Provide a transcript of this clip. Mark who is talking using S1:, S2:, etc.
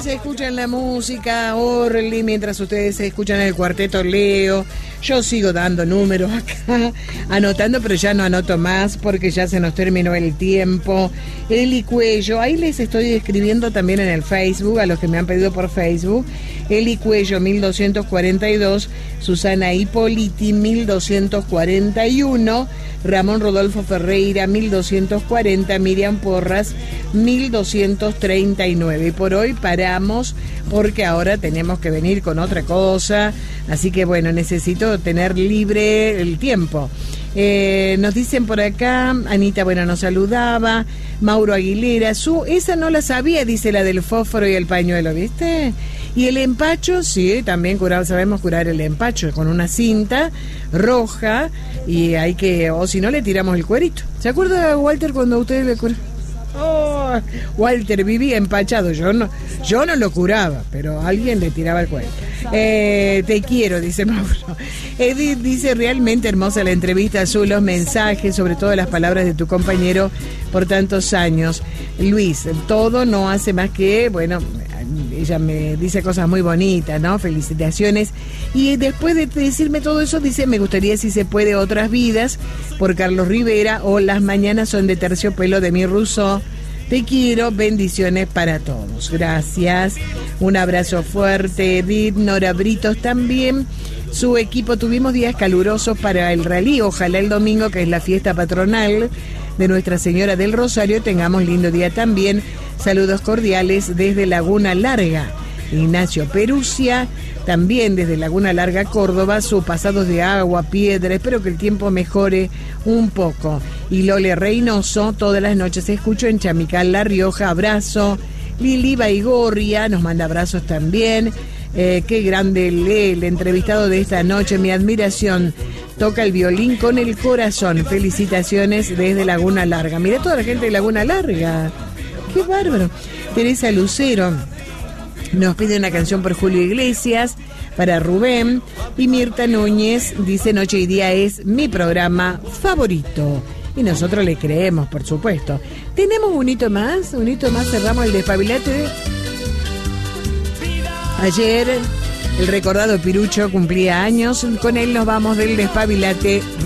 S1: escuchan la música, Orly, mientras ustedes escuchan el cuarteto Leo. Yo sigo dando números acá, anotando, pero ya no anoto más porque ya se nos terminó el tiempo. Eli Cuello, ahí les estoy escribiendo también en el Facebook, a los que me han pedido por Facebook. Eli Cuello, 1242, Susana Hipoliti, 1241, Ramón Rodolfo Ferreira, 1240, Miriam Porras, 1239. Y por hoy paramos porque ahora tenemos que venir con otra cosa, así que bueno, necesito tener libre el tiempo. Nos dicen por acá, Anita, bueno, nos saludaba, Mauro Aguilera, esa no la sabía, dice la del fósforo y el pañuelo, ¿viste? Y el empacho, sí, también sabemos curar el empacho con una cinta roja y hay que, o si no le tiramos el cuerito. ¿Se acuerda, Walter, cuando ustedes le curaron? Oh, Walter vivía empachado, yo no lo curaba, pero alguien le tiraba el cuerito. Te quiero, dice Mauro. Edith dice, realmente hermosa la entrevista, Azul, los mensajes, sobre todo las palabras de tu compañero por tantos años. Luis, todo no hace más que, bueno, ella me dice cosas muy bonitas, ¿no? Felicitaciones. Y después de decirme todo eso, dice, me gustaría si se puede Otras Vidas, por Carlos Rivera, o Las Mañanas Son de Terciopelo, de Mi Rousseau. Te quiero, bendiciones para todos. Gracias. Un abrazo fuerte, Edith. Nora Britos también. Su equipo, tuvimos días calurosos para el rally. Ojalá el domingo, que es la fiesta patronal de Nuestra Señora del Rosario, tengamos lindo día también. Saludos cordiales desde Laguna Larga. Ignacio Perusia, también desde Laguna Larga, Córdoba, sus pasados de agua, piedra, espero que el tiempo mejore un poco. Y Lole Reynoso, todas las noches escucho en Chamical, La Rioja, abrazo. Lili Baigorria nos manda abrazos también. Qué grande el entrevistado de esta noche, mi admiración, toca el violín con el corazón. Felicitaciones desde Laguna Larga. Mira toda la gente de Laguna Larga, qué bárbaro. Teresa Lucero nos pide una canción por Julio Iglesias, para Rubén. Y Mirta Núñez dice, Noche y Día es mi programa favorito. Y nosotros le creemos, por supuesto. Tenemos un hito más, cerramos el despabilate. Ayer el recordado Pirucho cumplía años, con él nos vamos del despabilate.